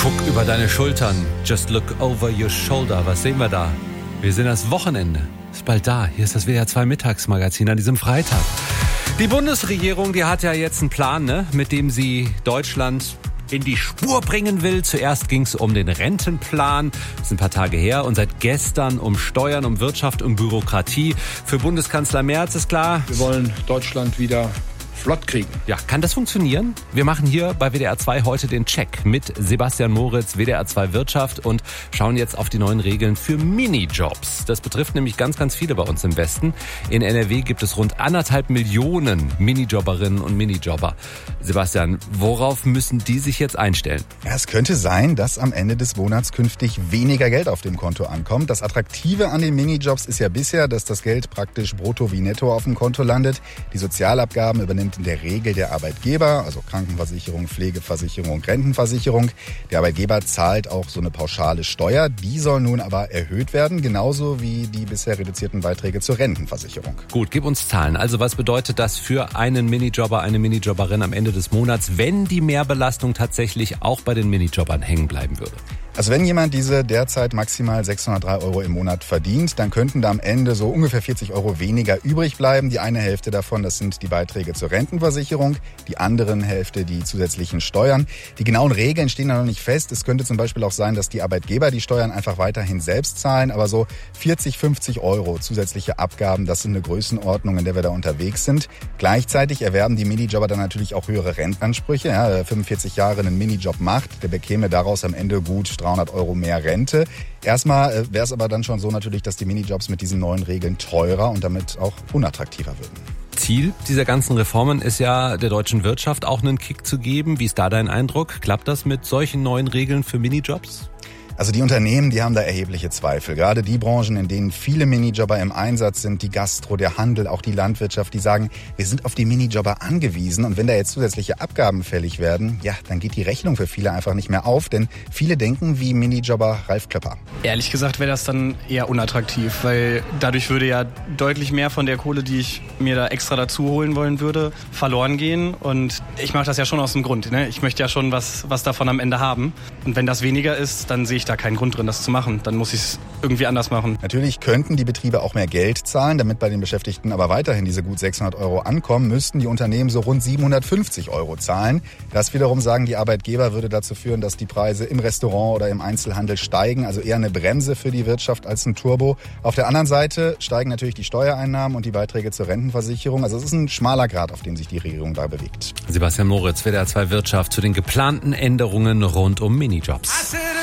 Guck über deine Schultern. Just look over your shoulder. Was sehen wir da? Wir sehen das Wochenende. Ist bald da. Hier ist das WDR 2 Mittagsmagazin an diesem Freitag. Die Bundesregierung, die hat ja jetzt einen Plan, mit dem sie Deutschland in die Spur bringen will. Zuerst ging es um den Rentenplan. Das ist ein paar Tage her. Und seit gestern um Steuern, um Wirtschaft, um Bürokratie. Für Bundeskanzler Merz ist klar, wir wollen Deutschland wieder flott kriegen. Ja, kann das funktionieren? Wir machen hier bei WDR 2 heute den Check mit Sebastian Moritz, WDR 2 Wirtschaft, und schauen jetzt auf die neuen Regeln für Minijobs. Das betrifft nämlich ganz, ganz viele bei uns im Westen. In NRW gibt es rund 1,5 Millionen Minijobberinnen und Minijobber. Sebastian, worauf müssen die sich jetzt einstellen? Ja, es könnte sein, dass am Ende des Monats künftig weniger Geld auf dem Konto ankommt. Das Attraktive an den Minijobs ist ja bisher, dass das Geld praktisch brutto wie netto auf dem Konto landet. Die Sozialabgaben übernimmt in der Regel der Arbeitgeber, also Krankenversicherung, Pflegeversicherung, Rentenversicherung. Der Arbeitgeber zahlt auch so eine pauschale Steuer. Die soll nun aber erhöht werden, genauso wie die bisher reduzierten Beiträge zur Rentenversicherung. Gut, gib uns Zahlen. Also was bedeutet das für einen Minijobber, eine Minijobberin am Ende des Monats, wenn die Mehrbelastung tatsächlich auch bei den Minijobbern hängen bleiben würde? Also wenn jemand diese derzeit maximal 603 € im Monat verdient, dann könnten da am Ende so ungefähr 40 € weniger übrig bleiben. Die eine Hälfte davon, das sind die Beiträge zur Rentenversicherung, die anderen Hälfte die zusätzlichen Steuern. Die genauen Regeln stehen da noch nicht fest. Es könnte zum Beispiel auch sein, dass die Arbeitgeber die Steuern einfach weiterhin selbst zahlen, aber so 40, 50 € zusätzliche Abgaben, das sind eine Größenordnung, in der wir da unterwegs sind. Gleichzeitig erwerben die Minijobber dann natürlich auch höhere Rentenansprüche. Ja, wer 45 Jahre einen Minijob macht, der bekäme daraus am Ende gut 300 € mehr Rente. Erstmal wäre es aber dann schon so natürlich, dass die Minijobs mit diesen neuen Regeln teurer und damit auch unattraktiver würden. Ziel dieser ganzen Reformen ist ja, der deutschen Wirtschaft auch einen Kick zu geben. Wie ist da dein Eindruck? Klappt das mit solchen neuen Regeln für Minijobs? Also die Unternehmen, die haben da erhebliche Zweifel. Gerade die Branchen, in denen viele Minijobber im Einsatz sind, die Gastro, der Handel, auch die Landwirtschaft, die sagen, wir sind auf die Minijobber angewiesen. Und wenn da jetzt zusätzliche Abgaben fällig werden, ja, dann geht die Rechnung für viele einfach nicht mehr auf. Denn viele denken wie Minijobber Ralf Klöpper. Ehrlich gesagt wäre das dann eher unattraktiv, weil dadurch würde ja deutlich mehr von der Kohle, die ich mir da extra dazu holen wollen würde, verloren gehen. Und ich mache das ja schon aus dem Grund. Ich möchte ja schon was davon am Ende haben. Und wenn das weniger ist, dann sehe ich da keinen Grund drin, das zu machen. Dann muss ich es irgendwie anders machen. Natürlich könnten die Betriebe auch mehr Geld zahlen, damit bei den Beschäftigten aber weiterhin diese gut 600 € ankommen, müssten die Unternehmen so rund 750 € zahlen. Das wiederum, sagen die Arbeitgeber, würde dazu führen, dass die Preise im Restaurant oder im Einzelhandel steigen, also eher eine Bremse für die Wirtschaft als ein Turbo. Auf der anderen Seite steigen natürlich die Steuereinnahmen und die Beiträge zur Rentenversicherung. Also es ist ein schmaler Grat, auf dem sich die Regierung da bewegt. Sebastian Moritz, WDR 2 Wirtschaft, zu den geplanten Änderungen rund um Minijobs.